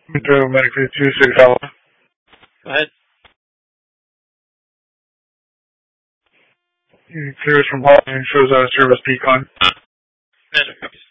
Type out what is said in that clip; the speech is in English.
Medic 26 Alpha. Go ahead. Clears from Boston, shows out of service Pecan. Commander, copies.